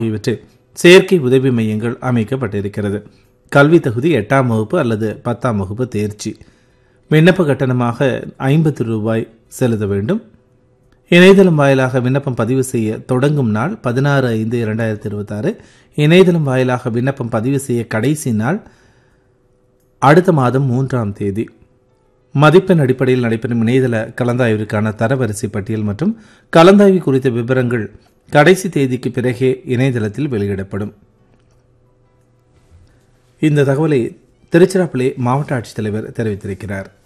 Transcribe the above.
இவற்றில் செயற்கை உதவி மையங்கள் அமைக்கப்பட்டிருக்கிறது. கல்வி தகுதி 8ஆம் வகுப்பு அல்லது 10ஆம் வகுப்பு தேர்ச்சி. விண்ணப்ப கட்டணமாக ரூபாய் 50 செலுத்த வேண்டும். இணையதளம் வாயிலாக விண்ணப்பம் பதிவு செய்ய தொடங்கும் நாள் 16/5/2026. இணையதளம் வாயிலாக விண்ணப்பம் பதிவு செய்ய கடைசி நாள் அடுத்த மாதம் 3ஆம் தேதி. மதிப்பெண் அடிப்படையில் நடைபெறும் இணையதள கலந்தாய்விற்கான தரவரிசை பட்டியல் மற்றும் கலந்தாய்வு குறித்த விவரங்கள் கடைசி தேதிக்கு பிறகே இணையதளத்தில் வெளியிடப்படும். இந்த தகவலை திருச்சிராப்பள்ளி மாவட்ட ஆட்சித்தலைவர் தெரிவித்திருக்கிறார்.